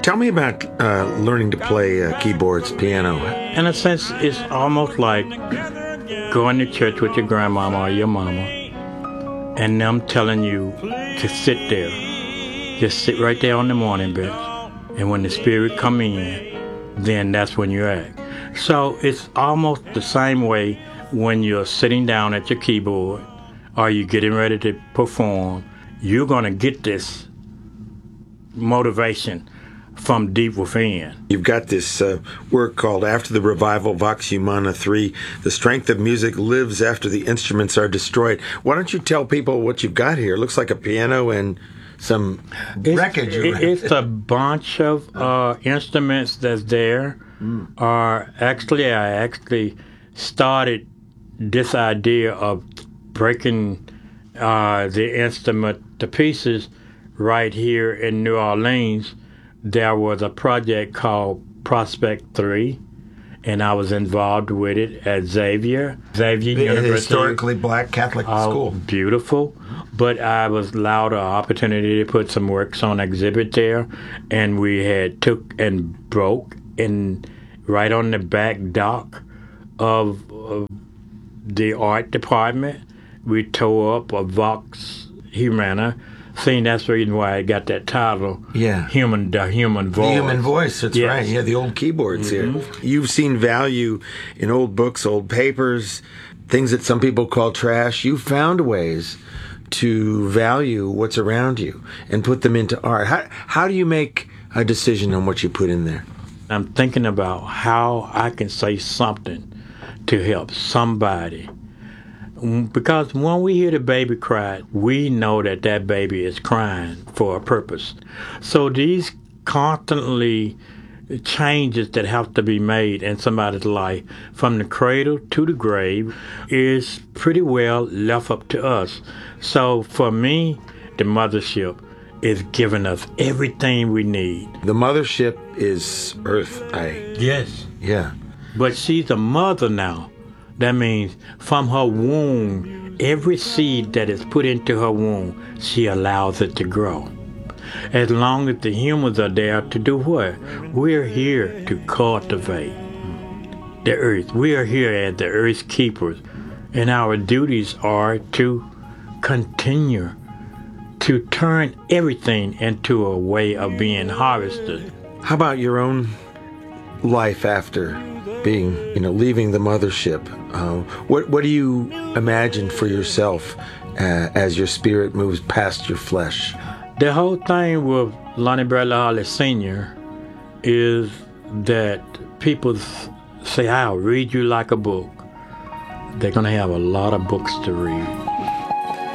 Tell me about learning to play keyboards, piano. In a sense, it's almost like going to church with your grandmama or your mama and them telling you to sit there. Just sit right there on the morning bench. And when the spirit come in, then that's when you act. So it's almost the same way when you're sitting down at your keyboard or you're getting ready to perform. You're going to get this motivation from deep within. You've got this work called After the Revival, Vox Humana 3, The Strength of Music Lives After the Instruments Are Destroyed. Why don't you tell people what you've got here? It looks like a piano and some wreckage. It's a bunch of instruments that's there. I actually started this idea of breaking the instrument to pieces right here in New Orleans. There was a project called Prospect 3, and I was involved with it at Xavier University. Historically black Catholic school. Beautiful. But I was allowed an opportunity to put some works on exhibit there, and we had took and broke and right on the back dock of the art department, we tore up a Vox Humana. See, that's the reason why I got that title. Yeah. The Human Voice. The Human Voice, that's Yes. right. Yeah, the old keyboards here. You've seen value in old books, old papers, things that some people call trash. You found ways to value what's around you and put them into art. How do you make a decision on what you put in there? I'm thinking about how I can say something to help somebody. Because when we hear the baby cry, we know that that baby is crying for a purpose. So these constantly changes that have to be made in somebody's life, from the cradle to the grave, is pretty well left up to us. So for me, the mothership is giving us everything we need. The mothership is Earth. Yes. Yeah. But she's a mother now. That means from her womb, every seed that is put into her womb, she allows it to grow. As long as the humans are there to do what? We're here to cultivate the earth. We are here as the earth's keepers. And our duties are to continue to turn everything into a way of being harvested. How about your own life after being, leaving the mothership? What do you imagine for yourself as your spirit moves past your flesh? The whole thing with Lonnie Bradley Harley Sr. is that people say, I'll read you like a book. They're going to have a lot of books to read.